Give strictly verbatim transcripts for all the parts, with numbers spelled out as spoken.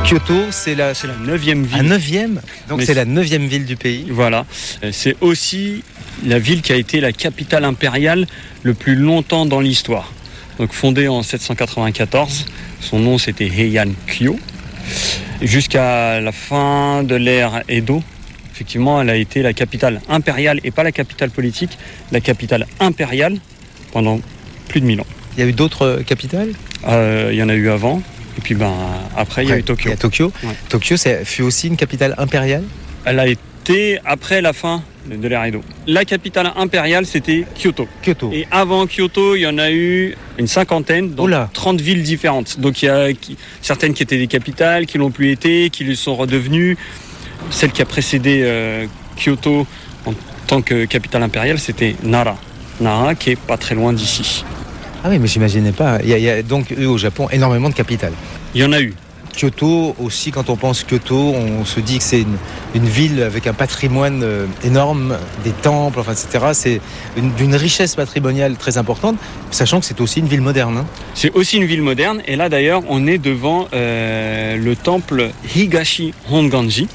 Kyoto, c'est la, c'est la neuvième ville. La neuvième Donc Mais c'est la neuvième ville du pays. Voilà. C'est aussi la ville qui a été la capitale impériale le plus longtemps dans l'histoire. Donc fondée en sept cent quatre-vingt-quatorze, son nom c'était Heian-kyo. Jusqu'à la fin de l'ère Edo, effectivement, elle a été la capitale impériale et pas la capitale politique, la capitale impériale pendant plus de mille ans. Il y a eu d'autres capitales ? Euh, il y en a eu avant. Et puis ben, après, il y a eu Tokyo. Il y a Tokyo. Ouais. Tokyo, ça fut aussi une capitale impériale ? Elle a été après la fin de l'ère Edo. La capitale impériale, c'était Kyoto. Kyoto. Et avant Kyoto, il y en a eu une cinquantaine, dans Oula. trente villes différentes. Donc il y a qui, certaines qui étaient des capitales, qui l'ont plus été, qui le sont redevenues. Celle qui a précédé euh, Kyoto en tant que capitale impériale, c'était Nara. Nara, qui est pas très loin d'ici. Ah oui, mais j'imaginais pas. Il y a, il y a donc eu au Japon énormément de capitales. Il y en a eu. Kyoto aussi, quand on pense Kyoto, on se dit que c'est une, une ville avec un patrimoine euh, énorme, des temples, enfin, et cetera. C'est une, d'une richesse patrimoniale très importante, sachant que c'est aussi une ville moderne. Hein. C'est aussi une ville moderne. Et là, d'ailleurs, on est devant euh, le temple Higashi Honganji.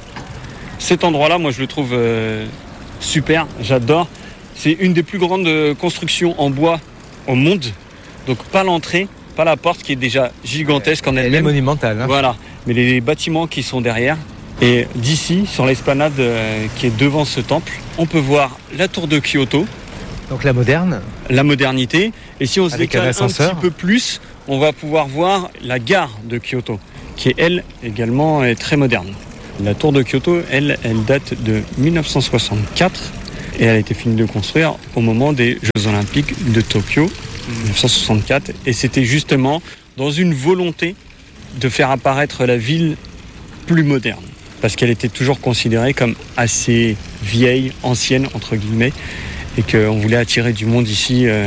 Cet endroit-là, moi, je le trouve euh, super. J'adore. C'est une des plus grandes constructions en bois au monde. Donc, pas l'entrée, pas la porte qui est déjà gigantesque en elle-même. Elle est monumentale. Hein. Voilà, mais les bâtiments qui sont derrière. Et d'ici, sur l'esplanade euh, qui est devant ce temple, on peut voir la tour de Kyoto. Donc la moderne. La modernité. Et si on se Avec un décale un, ascenseur. petit peu plus, on va pouvoir voir la gare de Kyoto, qui est, elle, également est très moderne. La tour de Kyoto, elle, elle date de dix-neuf cent soixante-quatre et elle a été finie de construire au moment des Jeux Olympiques de Tokyo. dix-neuf cent soixante-quatre, et c'était justement dans une volonté de faire apparaître la ville plus moderne, parce qu'elle était toujours considérée comme assez vieille, ancienne, entre guillemets, et qu'on voulait attirer du monde ici euh,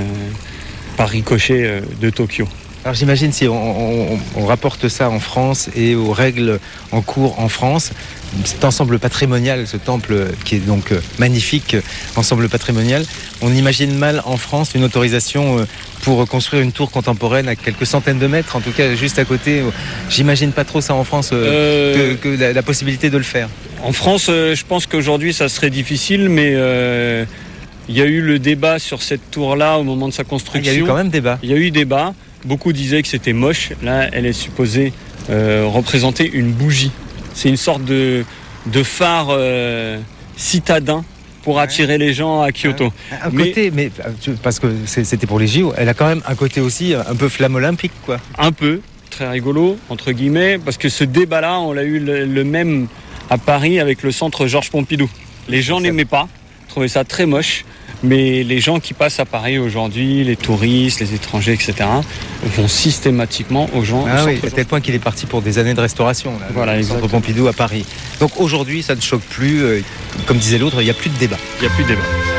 par ricochet euh, de Tokyo. Alors j'imagine si on, on, on rapporte ça en France et aux règles en cours en France, cet ensemble patrimonial, ce temple qui est donc magnifique, ensemble patrimonial, on imagine mal en France une autorisation pour construire une tour contemporaine à quelques centaines de mètres, en tout cas juste à côté. J'imagine pas trop ça en France, euh... que, que la, la possibilité de le faire. En France, euh, je pense qu'aujourd'hui ça serait difficile, mais euh, il y a eu le débat sur cette tour-là au moment de sa construction. Il y a eu quand même débat. Il y a eu débat. Beaucoup disaient que c'était moche. Là, elle est supposée euh, représenter une bougie. C'est une sorte de, de phare euh, citadin pour attirer ouais. les gens à Kyoto. Un mais, côté, mais parce que c'était pour les J O, elle a quand même un côté aussi un peu flamme olympique, quoi. Un peu, très rigolo, entre guillemets, parce que ce débat-là, on l'a eu le, le même à Paris avec le centre Georges Pompidou. Les gens n'aimaient pas, trouvaient ça très moche. Mais les gens qui passent à Paris aujourd'hui, les touristes, les étrangers, et cetera, vont systématiquement aux gens. Ah oui, à tel point qu'il est parti pour des années de restauration, là, voilà, le centre Pompidou à Paris. Donc aujourd'hui, ça ne choque plus. Comme disait l'autre, il n'y a plus de débat. Il n'y a plus de débat.